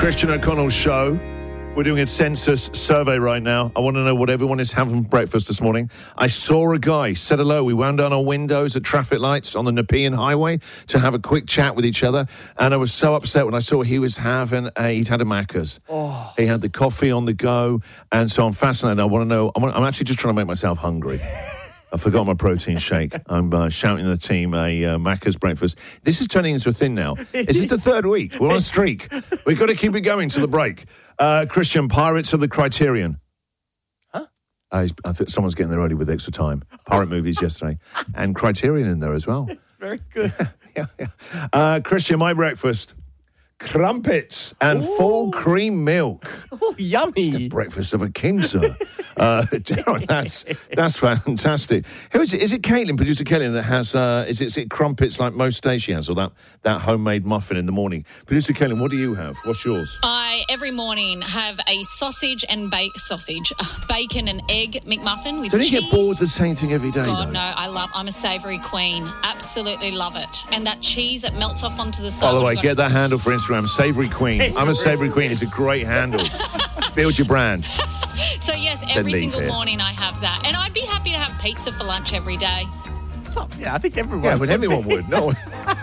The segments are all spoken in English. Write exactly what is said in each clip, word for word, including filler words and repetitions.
Christian O'Connell's show. We're doing a census survey right now. I want to know what everyone is having for breakfast this morning. I saw a guy, said hello. We wound down our windows at traffic lights on the Nepean Highway to have a quick chat with each other. And I was so upset when I saw he was having a, he'd had a Macca's. Oh. He had the coffee on the go. And so I'm fascinated. I want to know, I'm, I'm actually just trying to make myself hungry. I forgot my protein shake. I'm uh, shouting at the team a uh, Macca's breakfast. This is turning into a thing now. Is this the third week? We're on a streak. We've got to keep it going to the break. Uh, Christian, Pirates of the Criterion. Huh? Uh, I think someone's getting there early with extra time. Pirate movies yesterday. And Criterion in there as well. It's very good. yeah, yeah. Uh, Christian, my breakfast. Crumpets and Ooh. full cream milk. Oh, yummy. It's the breakfast of a king, sir. uh, that's that's fantastic. Who is it? Is it Caitlin, producer Caitlin, that has, uh, is, it, is it crumpets like most days she has, or that, that homemade muffin in the morning? Producer Caitlin, what do you have? What's yours? I, every morning, have a sausage and ba- sausage, uh, bacon and egg McMuffin with Don't cheese. Don't you get bored of the same thing every day, God, though? no. I love, I'm a savoury queen. Absolutely love it. And that cheese, it melts off onto the side. By the way, get that handle for Instagram. Savoury Queen. I'm a Savoury Queen. It's a great handle. Build your brand. So, yes, every single here. morning I have that. And I'd be happy to have pizza for lunch every day. Oh, yeah, I think everyone Yeah, but would. everyone would. No,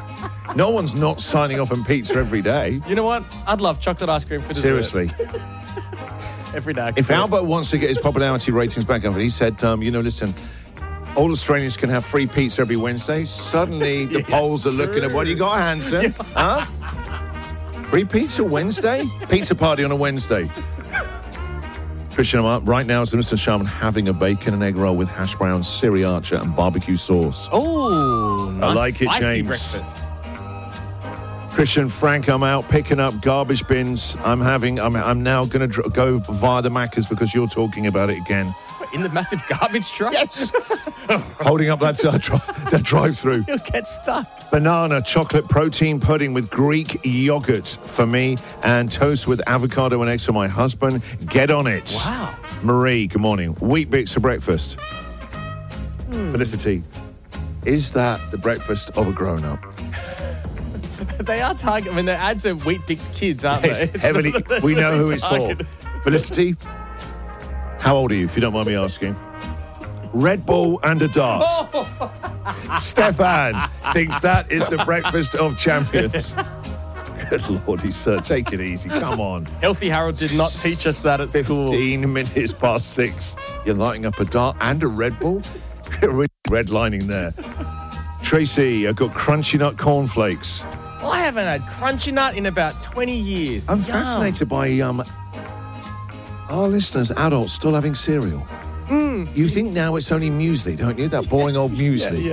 no one's not signing off on pizza every day. You know what? I'd love chocolate ice cream for dessert. Seriously. Every day. If Albert wants to get his popularity ratings back up, he said, um, you know, listen, all Australians can have free pizza every Wednesday. Suddenly the Yeah, polls are looking at what you got, Hanson. Huh? Free pizza Wednesday? Pizza party on a Wednesday. Christian, I'm up right now as Mister Sharman having a bacon and egg roll with hash browns, sriracha and barbecue sauce. Oh, nice I like it, spicy James. breakfast. Christian, Frank, I'm out picking up garbage bins. I'm having. I'm, I'm now going to dr- go via the Macca's because you're talking about it again. In the massive garbage truck? Yes. Holding up that, uh, dri- that drive-through. You'll get stuck. Banana chocolate protein pudding with Greek yogurt for me and toast with avocado and eggs for my husband. Get on it. Wow. Marie, good morning. Wheat bix for breakfast. Hmm. Felicity, is that the breakfast of a grown-up? They are target. I mean, their ads are Wheat Bix kids, aren't they? It's heavily, we know who it's for. targeted. Felicity, how old are you, if you don't mind me asking? Red Bull and a dart. Stefan thinks that is the breakfast of champions. Good Lordy, sir. Take it easy. Come on. Healthy Harold did not teach us that at school. fifteen minutes past six. You're lighting up a dart and a Red Bull? Redlining there. Tracy, I've got Crunchy Nut cornflakes. I haven't had Crunchy Nut in about twenty years. I'm Yum. fascinated by um, our listeners, adults, still having cereal. Mm. You think now it's only muesli, don't you? That boring old muesli. Yeah,